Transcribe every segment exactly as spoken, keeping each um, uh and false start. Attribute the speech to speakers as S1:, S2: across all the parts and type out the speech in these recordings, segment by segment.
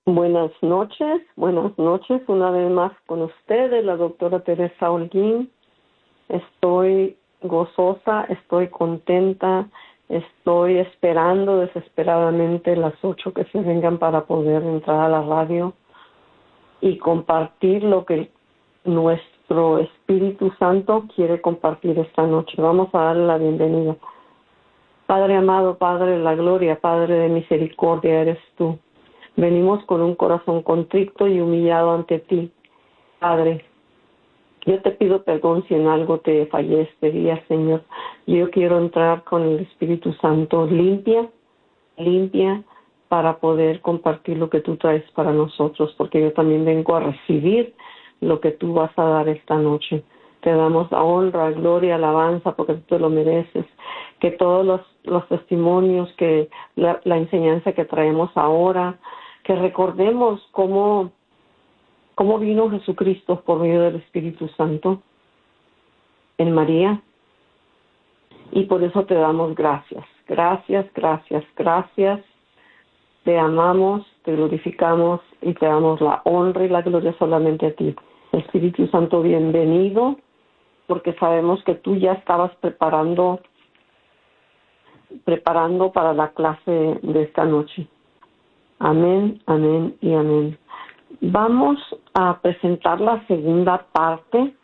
S1: Buenas noches, buenas noches, una vez más con ustedes, la doctora Teresa Holguín. Estoy gozosa, estoy contenta, estoy esperando desesperadamente las ocho que se vengan para poder entrar a la radio y compartir lo que nuestro Espíritu Santo quiere compartir esta noche. Vamos a darle la bienvenida. Padre amado, Padre de la gloria, Padre de misericordia, eres tú. Venimos con un corazón contrito y humillado ante ti, Padre. Yo te pido perdón si en algo te fallé este día, Señor. Yo quiero entrar con el Espíritu Santo limpia, limpia, para poder compartir lo que tú traes para nosotros, porque yo también vengo a recibir lo que tú vas a dar esta noche. Te damos la honra, gloria, alabanza, porque tú te lo mereces. Que todos los, los testimonios, que la, la enseñanza que traemos ahora, que recordemos cómo, cómo vino Jesucristo por medio del Espíritu Santo en María. Y por eso te damos gracias. Gracias, gracias, gracias. Te amamos, te glorificamos y te damos la honra y la gloria solamente a ti. Espíritu Santo, bienvenido, porque sabemos que tú ya estabas preparando, preparando para la clase de esta noche. Amén, amén y amén. Vamos a presentar la segunda parte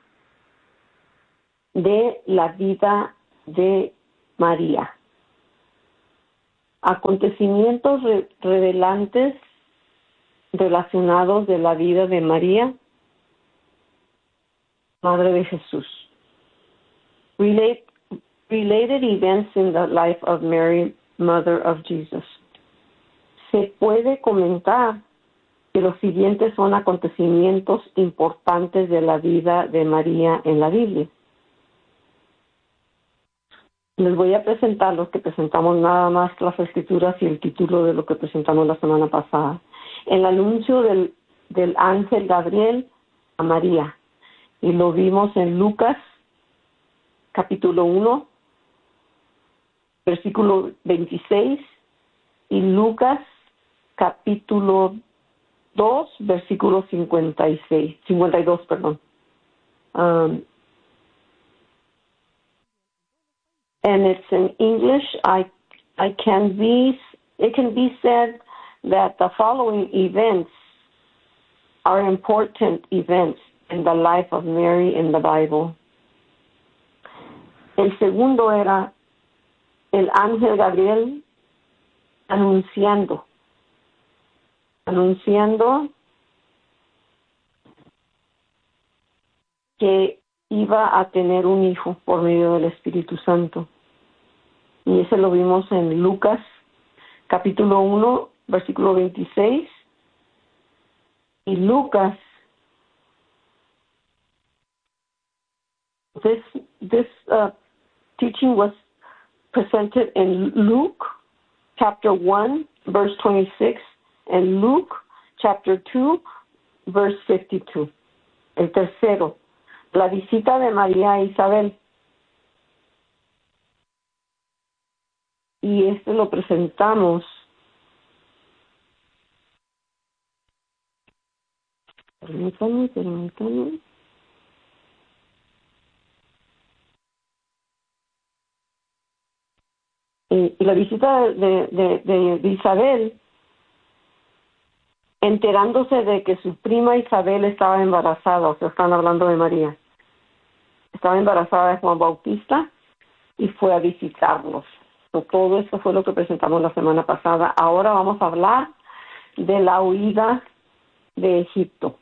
S1: de la vida de María. Acontecimientos re- revelantes relacionados de la vida de María, Madre de Jesús. Relate, related events in the life of Mary, Mother of Jesus. Se puede comentar que los siguientes son acontecimientos importantes de la vida de María en la Biblia. Les voy a presentar los que presentamos nada más las escrituras y el título de lo que presentamos la semana pasada. El anuncio del, del ángel Gabriel a María. Y lo vimos en Lucas, capítulo uno, versículo veintiséis, y Lucas, capítulo dos, versículo cincuenta y seis, cincuenta y dos, perdón. Um, and it's in English. I, I can be, it can be said that the following events are important events in the life of Mary in the Bible. El segundo era el ángel Gabriel anunciando, anunciando que iba a tener un hijo por medio del Espíritu Santo. Y ese lo vimos en Lucas, capítulo uno, versículo veintiséis. Y Lucas, this, this uh, teaching was presented in Luke, chapter one, verse twenty-six, and Luke, chapter two, verse fifty-two. El tercero, la visita de María a Isabel. Y este lo presentamos permítanme, permítanme y la visita de, de, de, de Isabel, enterándose de que su prima Isabel estaba embarazada, o sea, están hablando de María, estaba embarazada de Juan Bautista y fue a visitarlos. Todo eso fue lo que presentamos la semana pasada. Ahora vamos a hablar de la huida de Egipto.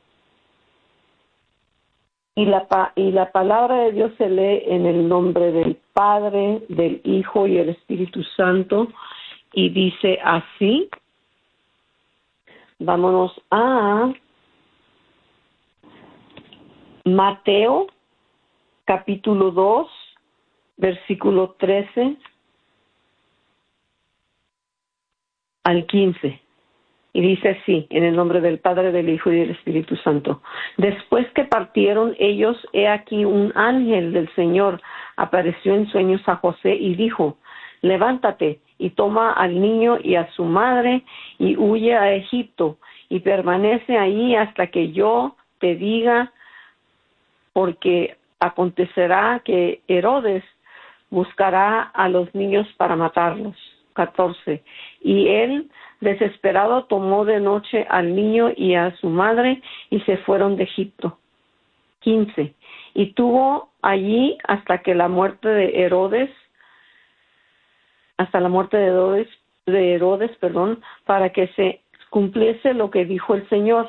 S1: Y la, y la palabra de Dios se lee en el nombre del Padre, del Hijo y el Espíritu Santo. Y dice así. Vámonos a Mateo, capítulo dos, versículo trece al quince. Y dice así, en el nombre del Padre, del Hijo y del Espíritu Santo. Después que partieron ellos, he aquí un ángel del Señor apareció en sueños a José y dijo, levántate y toma al niño y a su madre y huye a Egipto y permanece ahí hasta que yo te diga, porque acontecerá que Herodes buscará a los niños para matarlos. catorce. Y él, desesperado, tomó de noche al niño y a su madre y se fueron de Egipto. quince. Y tuvo allí hasta que la muerte de Herodes, hasta la muerte de Herodes, de Herodes, perdón, para que se cumpliese lo que dijo el Señor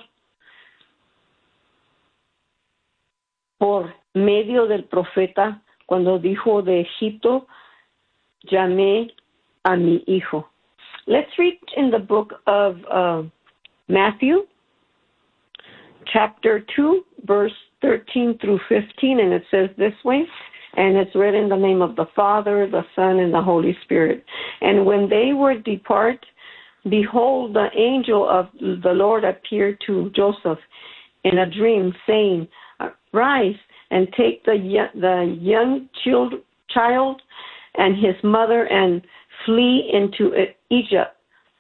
S1: por medio del profeta cuando dijo de Egipto, llamé a mi hijo. Let's read in the book of uh, Matthew, chapter two, verse thirteen through fifteen, and it says this way, and it's read in the name of the Father, the Son, and the Holy Spirit. And when they were depart, behold, the angel of the Lord appeared to Joseph in a dream, saying, Rise and take the the young child, child and his mother and flee into Egypt.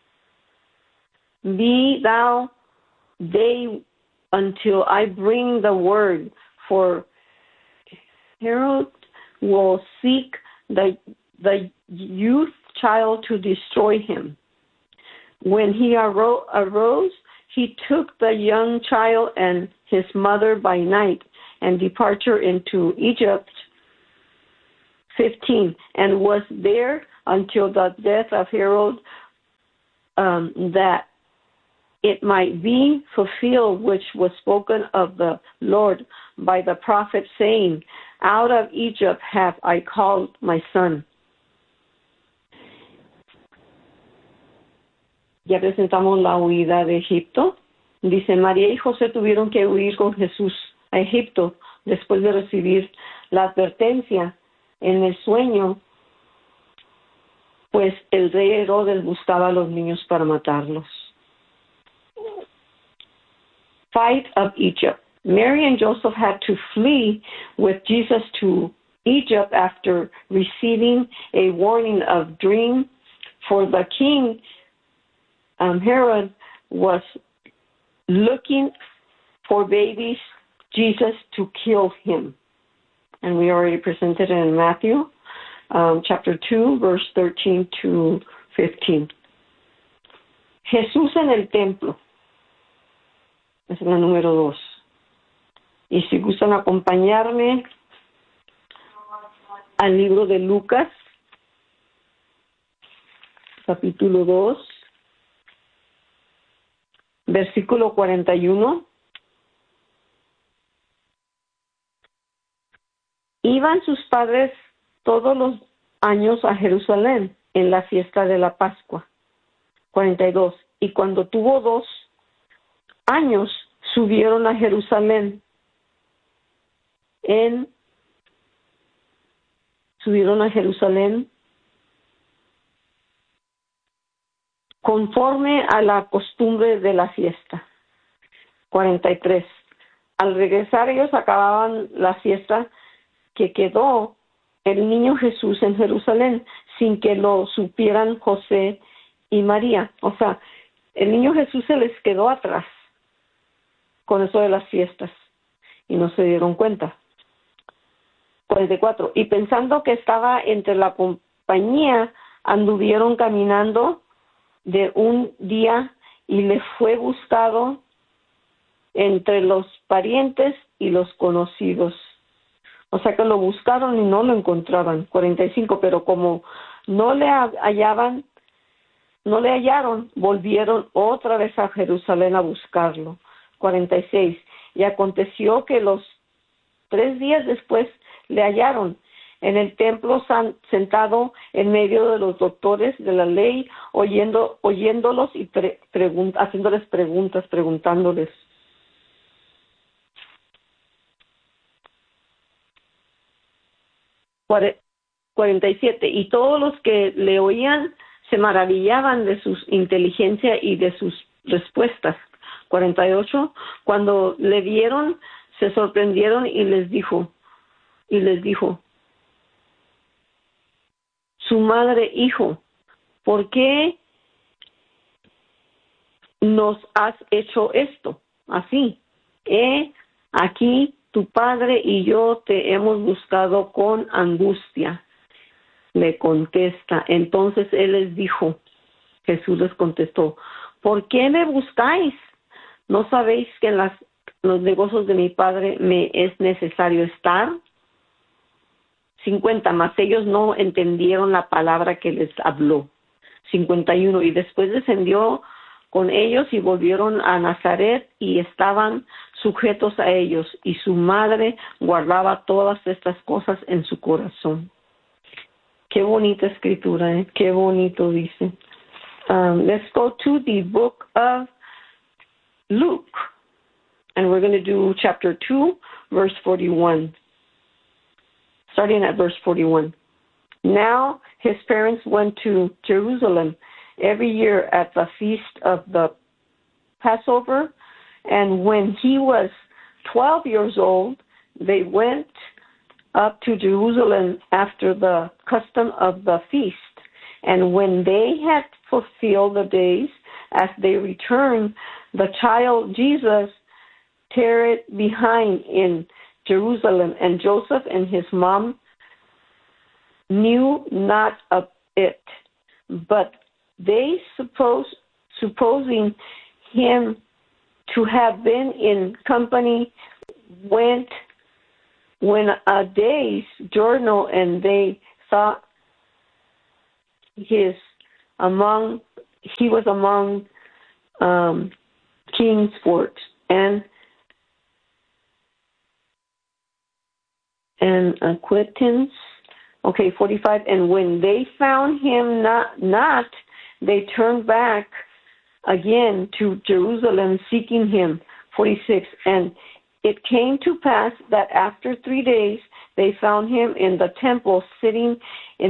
S1: Be thou they until I bring the word, for Herod will seek the the youth child to destroy him. When he aro- arose, he took the young child and his mother by night and departure into Egypt. fifteen. And was there until the death of Herod, um, that it might be fulfilled which was spoken of the Lord by the prophet, saying, Out of Egypt have I called my son. Ya presentamos la huida de Egipto. Dice, María y José tuvieron que huir con Jesús a Egipto después de recibir la advertencia en el sueño, pues el rey Herodes buscaba a los niños para matarlos. Fight of Egypt. Mary and Joseph had to flee with Jesus to Egypt after receiving a warning of dream, for the king um, Herod was looking for babies Jesus to kill him. And we already presented it in Matthew um, chapter two, verse thirteen to fifteen. Jesús en el templo. Esa es la número dos. Y si gustan acompañarme al libro de Lucas, capítulo dos, versículo cuarenta y uno. Iban sus padres todos los años a Jerusalén en la fiesta de la Pascua. cuarenta y dos. Y cuando tuvo dos años, subieron a Jerusalén en subieron a Jerusalén conforme a la costumbre de la fiesta. cuarenta y tres. Al regresar ellos acababan la fiesta, que quedó el niño Jesús en Jerusalén sin que lo supieran José y María. O sea, el niño Jesús se les quedó atrás con eso de las fiestas y no se dieron cuenta. cuarenta y cuatro. Y pensando que estaba entre la compañía, anduvieron caminando de un día y le fue buscado entre los parientes y los conocidos. O sea que lo buscaron y no lo encontraban. cuarenta y cinco. Pero como no le hallaban, no le hallaron, volvieron otra vez a Jerusalén a buscarlo. cuarenta y seis. Y aconteció que los tres días después le hallaron en el templo san, sentado en medio de los doctores de la ley, oyendo, oyéndolos y pre, pregun, haciéndoles preguntas, preguntándoles. cuarenta y siete. Y todos los que le oían se maravillaban de su inteligencia y de sus respuestas. cuarenta y ocho. Cuando le vieron, se sorprendieron y les dijo, y les dijo, su madre, hijo, ¿por qué nos has hecho esto? Así, he aquí tu padre y yo te hemos buscado con angustia. Le contesta. Entonces él les dijo, Jesús les contestó, ¿por qué me buscáis? ¿No sabéis que en las, los negocios de mi padre me es necesario estar? cincuenta, más ellos no entendieron la palabra que les habló. cincuenta y uno, y después descendió con ellos y volvieron a Nazaret y estaban sujetos a ellos, y su madre guardaba todas estas cosas en su corazón. Qué bonita escritura, ¿eh? Qué bonito dice. Um, let's go to the book of Luke, and we're going to do chapter two, verse forty-one. Starting at verse forty-one. Now his parents went to Jerusalem every year at the feast of the Passover, and when he was twelve years old, they went up to Jerusalem after the custom of the feast. And when they had fulfilled the days, as they returned, the child Jesus tarried behind in Jerusalem, and Joseph and his mom knew not of it. But they suppose, supposing him to have been in company, went when a day's journey, and they thought his among he was among um, king's sports and and acquaintance. Okay, forty-five. And when they found him not, not, they turned back again to Jerusalem, seeking him. forty-six. And it came to pass that after three days they found him in the temple, sitting in